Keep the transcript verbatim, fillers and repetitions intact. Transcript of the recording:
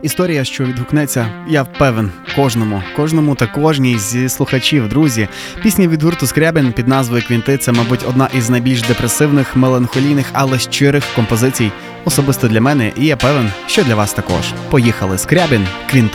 Історія, що відгукнеться, я певен, кожному, кожному та кожній зі слухачів, друзі. Пісня від гурту Скрябін під назвою «Квінти» – це, мабуть, одна із найбільш депресивних, меланхолійних, але щирих композицій особисто для мене, і я певен, що для вас також. Поїхали. Скрябін, «Квінти».